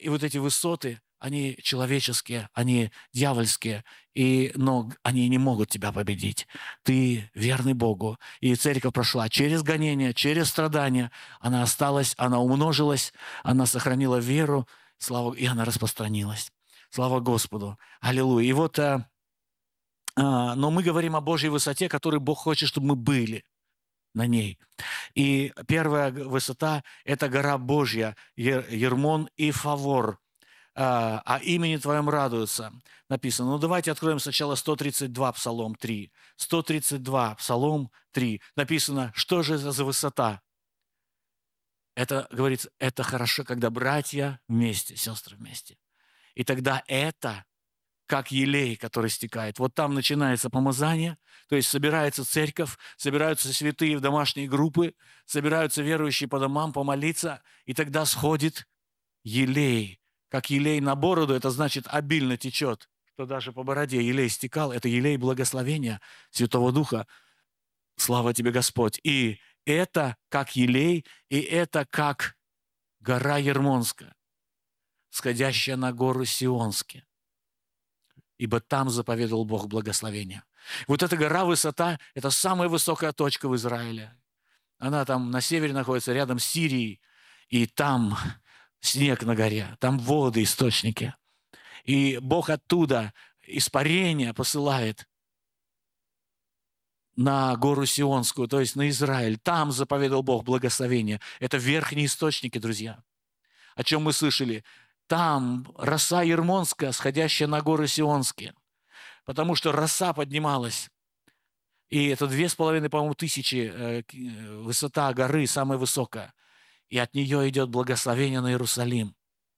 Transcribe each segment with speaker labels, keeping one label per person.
Speaker 1: И вот эти высоты, они человеческие, они дьявольские, но они не могут тебя победить. Ты верный Богу. И церковь прошла через гонения, через страдания. Она осталась, она умножилась, она сохранила веру, и она распространилась. Слава Господу. Аллилуйя. И вот, но мы говорим о Божьей высоте, которой Бог хочет, чтобы мы были на ней. И первая высота – это гора Божья, Ермон и Фавор. «О имени Твоем радуются», написано. Ну, давайте откроем сначала 132, Псалом 3. 132, Псалом 3. Написано, что же за высота? Это, говорится, это хорошо, когда братья вместе, сестры вместе. И тогда это как елей, который стекает. Вот там начинается помазание, то есть собирается церковь, собираются святые в домашние группы, собираются верующие по домам помолиться, и тогда сходит елей. Как елей на бороду, это значит обильно течет, что даже по бороде елей стекал. Это елей благословения Святого Духа. Слава тебе, Господь. И это как елей, и это как гора Ермонская, сходящая на гору Сионские. Ибо там заповедовал Бог благословения. Вот эта гора, высота, это самая высокая точка в Израиле. Она там на севере находится, рядом с Сирией, и там снег на горе, там воды, источники. И Бог оттуда испарение посылает на гору Сионскую, то есть на Израиль. Там заповедовал Бог благословение. Это верхние источники, друзья. О чем мы слышали? Там роса Ермонская, сходящая на горы Сионские. Потому что роса поднималась. И это 2,5, по-моему, тысячи высота горы, самая высокая. И от нее идет благословение на Иерусалим.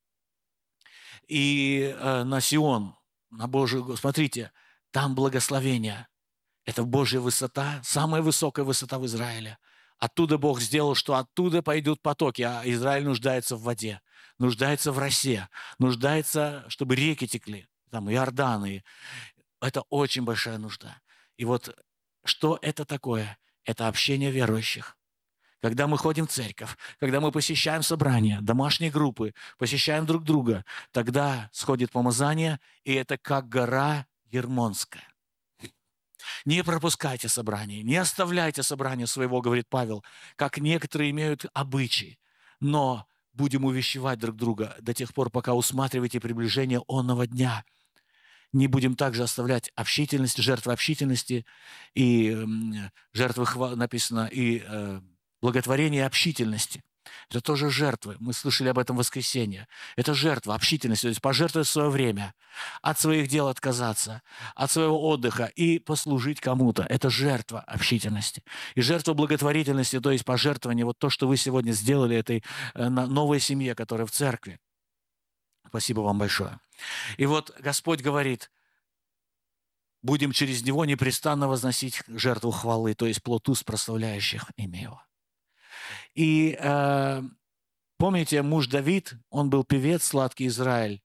Speaker 1: И на Сион, на Божию... Смотрите, там благословение. Это Божья высота, самая высокая высота в Израиле. Оттуда Бог сделал, что оттуда пойдут потоки, а Израиль нуждается в воде, нуждается в росе, нуждается, чтобы реки текли, там Иордан. Это очень большая нужда. И вот что это такое? Это общение верующих. Когда мы ходим в церковь, когда мы посещаем собрания, домашние группы, посещаем друг друга, тогда сходит помазание, и это как гора Ермонская. Не пропускайте собрания, не оставляйте собрания своего, говорит Павел, как некоторые имеют обычаи, но будем увещевать друг друга до тех пор, пока усматриваете приближение онного дня. Не будем также оставлять общительность, жертвы общительности и жертвы, написано, и благотворение общительности. Это тоже жертвы. Мы слышали об этом в воскресенье. Это жертва, общительность, то есть пожертвовать свое время, от своих дел отказаться, от своего отдыха и послужить кому-то. Это жертва общительности. И жертва благотворительности, то есть пожертвование, вот то, что вы сегодня сделали этой новой семье, которая в церкви. Спасибо вам большое. И вот Господь говорит, будем через Него непрестанно возносить жертву хвалы, то есть плод уст, прославляющих имя Его. И помните, муж Давид, он был певец, сладкий Израиль.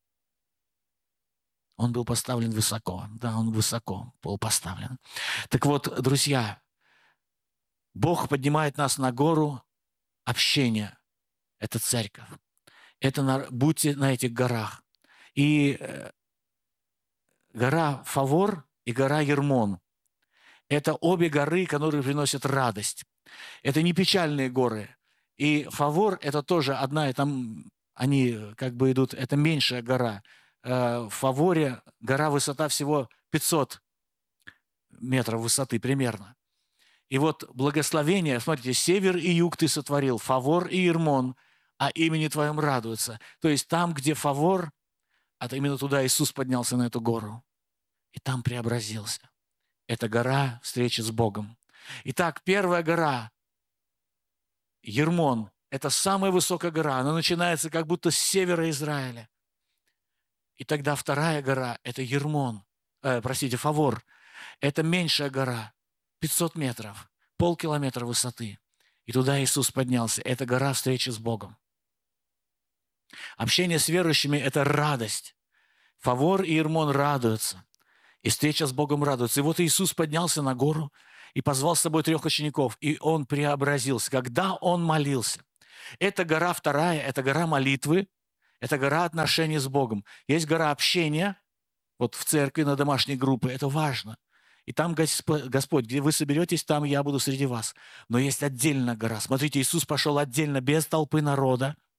Speaker 1: Он был поставлен высоко. Да, он высоко был поставлен. Так вот, друзья, Бог поднимает нас на гору общения. Это церковь. Будьте на этих горах. И гора Фавор и гора Ермон. Это обе горы, которые приносят радость. Это не печальные горы. И Фавор – это тоже одна, и там они как бы идут, это меньшая гора. В Фаворе гора высота всего 500 метров высоты примерно. И вот благословение, смотрите, север и юг ты сотворил, Фавор и Ермон, а имени Твоем радуются. То есть там, где Фавор, а именно туда Иисус поднялся на эту гору. И там преобразился. Это гора встречи с Богом. Итак, первая гора, Ермон, это самая высокая гора. Она начинается как будто с севера Израиля. И тогда вторая гора, это Ермон, Фавор. Это меньшая гора, 500 метров, полкилометра высоты. И туда Иисус поднялся. Это гора встречи с Богом. Общение с верующими – это радость. Фавор и Ермон радуются. И встреча с Богом радуется. И вот Иисус поднялся на гору и позвал с собой 3 учеников, и Он преобразился. Когда Он молился. Это гора вторая, это гора молитвы, Это гора отношений с Богом. Есть гора общения, вот в церкви, на домашней группе, это важно. И там Господь, где вы соберетесь, там я буду среди вас. Но есть отдельная гора. Смотрите, Иисус пошел отдельно, без толпы народа.